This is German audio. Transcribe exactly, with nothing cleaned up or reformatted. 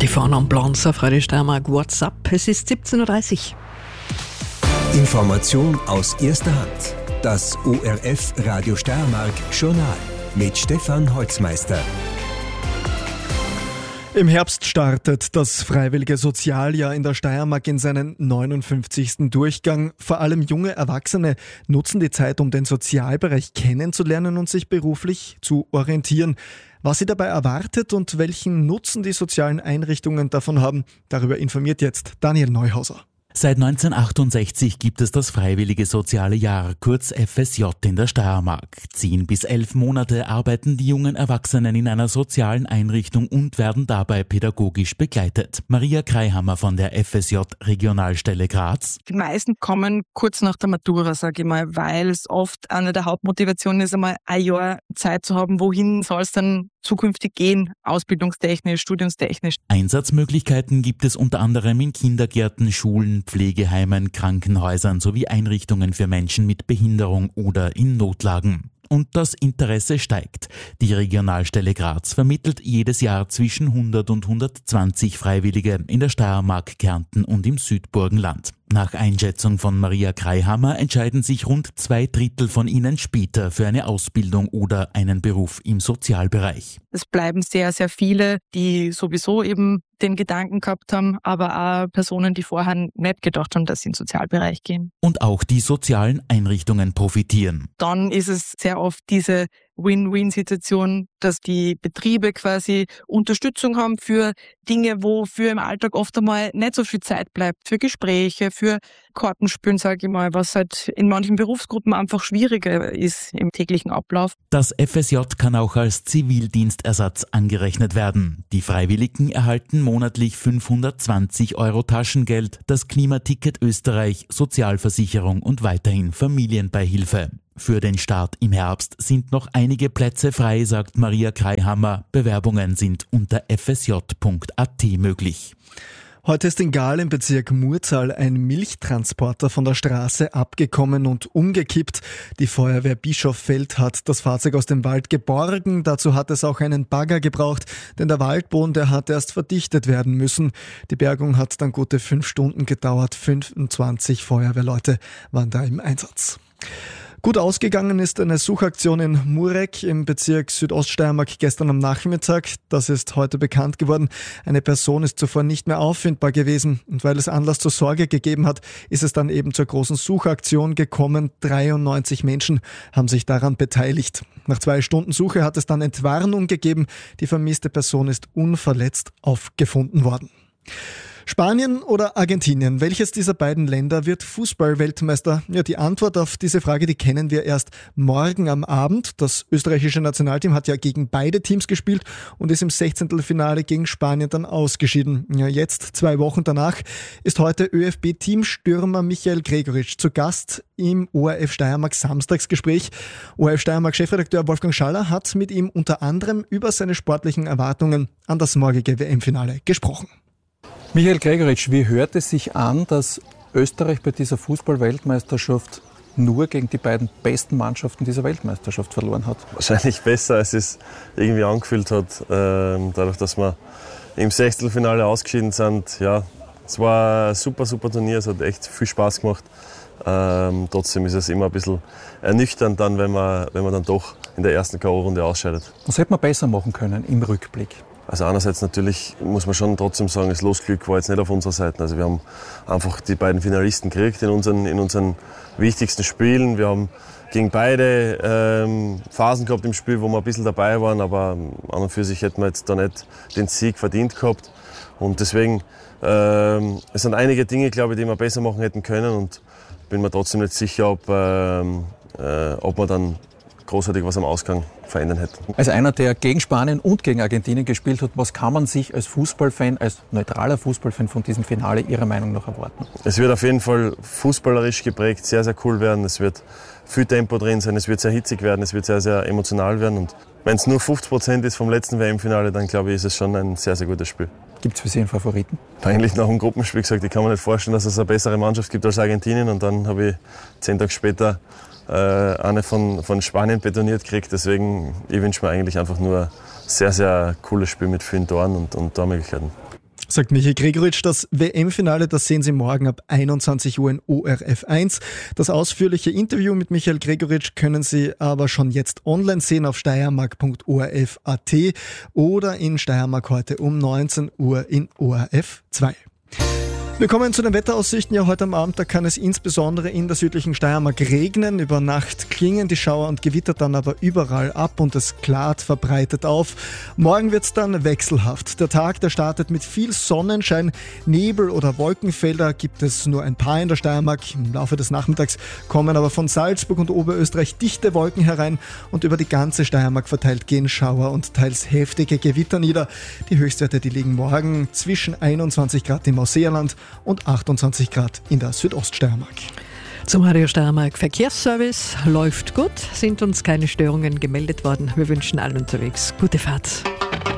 Die fahren am Planz auf Radio Steiermark WhatsApp. Es ist siebzehn Uhr dreißig. Information aus erster Hand. Das O R F Radio Steiermark Journal mit Stefan Holzmeister. Im Herbst startet das Freiwillige Sozialjahr in der Steiermark in seinen neunundfünfzigsten Durchgang. Vor allem junge Erwachsene nutzen die Zeit, um den Sozialbereich kennenzulernen und sich beruflich zu orientieren. Was sie dabei erwartet und welchen Nutzen die sozialen Einrichtungen davon haben, darüber informiert jetzt Daniel Neuhauser. Seit neunzehnhundertachtundsechzig gibt es das Freiwillige Soziale Jahr, kurz F S J in der Steiermark. Zehn bis elf Monate arbeiten die jungen Erwachsenen in einer sozialen Einrichtung und werden dabei pädagogisch begleitet. Maria Kreihammer von der F S J Regionalstelle Graz. Die meisten kommen kurz nach der Matura, sage ich mal, weil es oft eine der Hauptmotivationen ist, einmal ein Jahr Zeit zu haben, wohin soll es dann zukünftig gehen, ausbildungstechnisch, studiumstechnisch. Einsatzmöglichkeiten gibt es unter anderem in Kindergärten, Schulen, Pflegeheimen, Krankenhäusern sowie Einrichtungen für Menschen mit Behinderung oder in Notlagen. Und das Interesse steigt. Die Regionalstelle Graz vermittelt jedes Jahr zwischen hundert und hundertzwanzig Freiwillige in der Steiermark, Kärnten und im Südburgenland. Nach Einschätzung von Maria Kreihammer entscheiden sich rund zwei Drittel von ihnen später für eine Ausbildung oder einen Beruf im Sozialbereich. Es bleiben sehr, sehr viele, die sowieso eben den Gedanken gehabt haben, aber auch Personen, die vorher nicht gedacht haben, dass sie in den Sozialbereich gehen. Und auch die sozialen Einrichtungen profitieren. Dann ist es sehr oft diese Win-Win-Situation, dass die Betriebe quasi Unterstützung haben für Dinge, wofür im Alltag oft einmal nicht so viel Zeit bleibt, für Gespräche, für Kartenspielen, sage ich mal, was halt in manchen Berufsgruppen einfach schwieriger ist im täglichen Ablauf. Das F S J kann auch als Zivildienstersatz angerechnet werden. Die Freiwilligen erhalten monatlich fünfhundertzwanzig Euro Taschengeld, das Klimaticket Österreich, Sozialversicherung und weiterhin Familienbeihilfe. Für den Start im Herbst sind noch einige Plätze frei, sagt Maria Kreihammer. Bewerbungen sind unter f s j punkt a t möglich. Heute ist in Gaal im Bezirk Murtal ein Milchtransporter von der Straße abgekommen und umgekippt. Die Feuerwehr Bischofeld hat das Fahrzeug aus dem Wald geborgen. Dazu hat es auch einen Bagger gebraucht, denn der Waldboden, der hat erst verdichtet werden müssen. Die Bergung hat dann gute fünf Stunden gedauert. fünfundzwanzig Feuerwehrleute waren da im Einsatz. Gut ausgegangen ist eine Suchaktion in Murek im Bezirk Südoststeiermark gestern am Nachmittag. Das ist heute bekannt geworden. Eine Person ist zuvor nicht mehr auffindbar gewesen. Und weil es Anlass zur Sorge gegeben hat, ist es dann eben zur großen Suchaktion gekommen. dreiundneunzig Menschen haben sich daran beteiligt. Nach zwei Stunden Suche hat es dann Entwarnung gegeben. Die vermisste Person ist unverletzt aufgefunden worden. Spanien oder Argentinien? Welches dieser beiden Länder wird Fußball-Weltmeister? Ja, die Antwort auf diese Frage, die kennen wir erst morgen am Abend. Das österreichische Nationalteam hat ja gegen beide Teams gespielt und ist im Sechzehntelfinale gegen Spanien dann ausgeschieden. Ja, jetzt, zwei Wochen danach, ist heute ÖFB-Teamstürmer Michael Gregoritsch zu Gast im O R F Steiermark Samstagsgespräch. O R F Steiermark Chefredakteur Wolfgang Schaller hat mit ihm unter anderem über seine sportlichen Erwartungen an das morgige W M-Finale gesprochen. Michael Gregoritsch, wie hört es sich an, dass Österreich bei dieser Fußball-Weltmeisterschaft nur gegen die beiden besten Mannschaften dieser Weltmeisterschaft verloren hat? Wahrscheinlich besser, als es irgendwie angefühlt hat. Ähm, dadurch, dass wir im Sechzehntelfinale ausgeschieden sind. Ja, es war ein super, super Turnier, es hat echt viel Spaß gemacht. Ähm, trotzdem ist es immer ein bisschen ernüchternd, dann, wenn, man, wenn man dann doch in der ersten K O-Runde ausscheidet. Was hätte man besser machen können im Rückblick? Also einerseits natürlich muss man schon trotzdem sagen, das Losglück war jetzt nicht auf unserer Seite. Also wir haben einfach die beiden Finalisten gekriegt in unseren, in unseren wichtigsten Spielen. Wir haben gegen beide ähm, Phasen gehabt im Spiel, wo wir ein bisschen dabei waren, aber an und für sich hätten wir jetzt da nicht den Sieg verdient gehabt. Und deswegen, ähm, es sind einige Dinge, glaube ich, die wir besser machen hätten können und bin mir trotzdem nicht sicher, ob, ähm, äh, ob wir dann großartig was am Ausgang verändern hätten. Als einer, der gegen Spanien und gegen Argentinien gespielt hat, was kann man sich als Fußballfan, als neutraler Fußballfan von diesem Finale Ihrer Meinung nach erwarten? Es wird auf jeden Fall fußballerisch geprägt, sehr, sehr cool werden. Es wird viel Tempo drin sein, es wird sehr hitzig werden, es wird sehr, sehr emotional werden. Und wenn es nur fünfzig Prozent ist vom letzten W M-Finale, dann glaube ich, ist es schon ein sehr, sehr gutes Spiel. Gibt es für Sie einen Favoriten? Eigentlich nach dem Gruppenspiel gesagt, ich kann mir nicht vorstellen, dass es eine bessere Mannschaft gibt als Argentinien. Und dann habe ich zehn Tage später äh, eine von, von Spanien betoniert gekriegt. Deswegen, ich wünsche mir eigentlich einfach nur ein sehr, sehr cooles Spiel mit vielen Toren und, und Tormöglichkeiten. Sagt Michael Gregoritsch. Das W M-Finale, das sehen Sie morgen ab einundzwanzig Uhr in O R F eins. Das ausführliche Interview mit Michael Gregoritsch können Sie aber schon jetzt online sehen auf steiermark punkt o r f punkt a t oder in Steiermark heute um neunzehn Uhr in O R F zwei. Wir kommen zu den Wetteraussichten. Ja, heute am Abend, da kann es insbesondere in der südlichen Steiermark regnen. Über Nacht klingen die Schauer und Gewitter dann aber überall ab und es klart verbreitet auf. Morgen wird es dann wechselhaft. Der Tag, der startet mit viel Sonnenschein. Nebel- oder Wolkenfelder gibt es nur ein paar in der Steiermark. Im Laufe des Nachmittags kommen aber von Salzburg und Oberösterreich dichte Wolken herein und über die ganze Steiermark verteilt gehen Schauer und teils heftige Gewitter nieder. Die Höchstwerte, die liegen morgen zwischen einundzwanzig Grad im Ausseerland und achtundzwanzig Grad in der Südoststeiermark. Zum Radio Steiermark Verkehrsservice läuft gut, sind uns keine Störungen gemeldet worden. Wir wünschen allen unterwegs gute Fahrt.